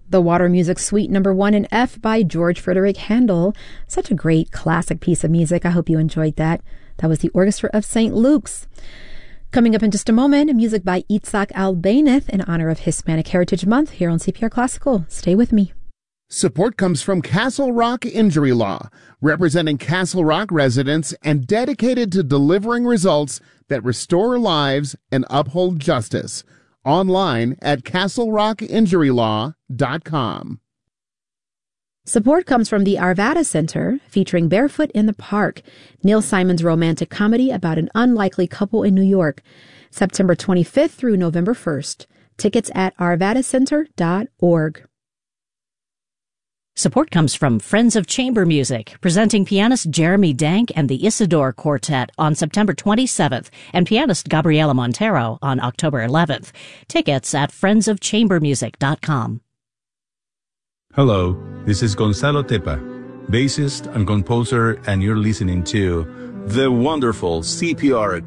The Water Music Suite No. 1 in F by George Frederick Handel. Such a great classic piece of music. I hope you enjoyed that. That was the Orchestra of St. Luke's. Coming up in just a moment, music by Itzhak Albéniz in honor of Hispanic Heritage Month here on CPR Classical. Stay with me. Support comes from Castle Rock Injury Law, representing Castle Rock residents and dedicated to delivering results that restore lives and uphold justice. Online at castlerockinjurylaw.com. Support comes from the Arvada Center, featuring Barefoot in the Park, Neil Simon's romantic comedy about an unlikely couple in New York, September 25th through November 1st. Tickets at arvadacenter.org. Support comes from Friends of Chamber Music, presenting pianist Jeremy Dank and the Isidore Quartet on September 27th and pianist Gabriela Montero on October 11th. Tickets at friendsofchambermusic.com. Hello, this is Gonzalo Tepa, bassist and composer, and you're listening to the wonderful CPR